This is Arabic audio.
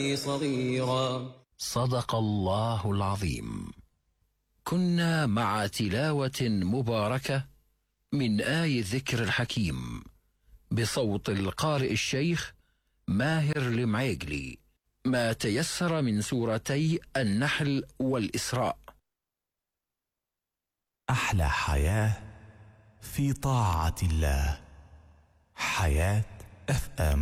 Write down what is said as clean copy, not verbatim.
صغيرا. صدق الله العظيم. كنا مع تلاوة مباركة من آي الذكر الحكيم بصوت القارئ الشيخ ماهر المعيقلي، ما تيسر من سورتي النحل والإسراء. أحلى حياة في طاعة الله. حياة FM.